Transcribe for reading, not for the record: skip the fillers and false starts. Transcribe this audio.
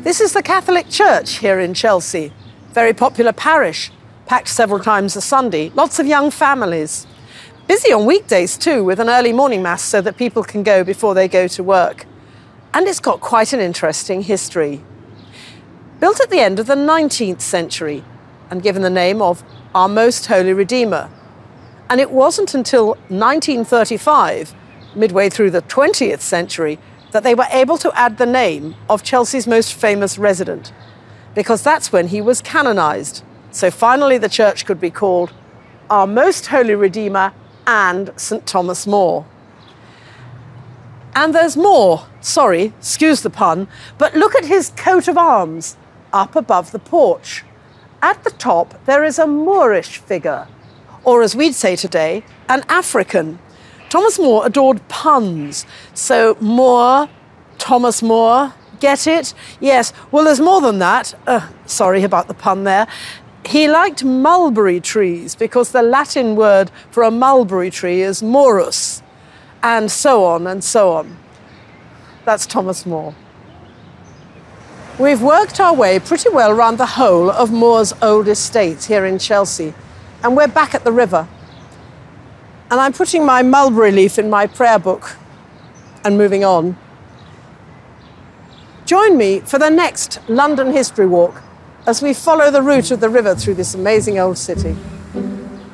This is the Catholic Church here in Chelsea. Very popular parish, packed several times a Sunday. Lots of young families. Busy on weekdays too, with an early morning mass so that people can go before they go to work. And it's got quite an interesting history. Built at the end of the 19th century and given the name of Our Most Holy Redeemer. And it wasn't until 1935, midway through the 20th century, that they were able to add the name of Chelsea's most famous resident, because that's when he was canonized. So finally the church could be called Our Most Holy Redeemer and St. Thomas More. And there's more. Sorry, excuse the pun, but look at his coat of arms up above the porch. At the top, there is a Moorish figure, or as we'd say today, an African. Thomas More adored puns. So More, Thomas More, get it? Yes, well, there's more than that. Sorry about the pun there. He liked mulberry trees because the Latin word for a mulberry tree is morus, and so on and so on. That's Thomas More. We've worked our way pretty well around the whole of More's old estates here in Chelsea, and we're back at the river. And I'm putting my mulberry leaf in my prayer book and moving on. Join me for the next London History Walk as we follow the route of the river through this amazing old city.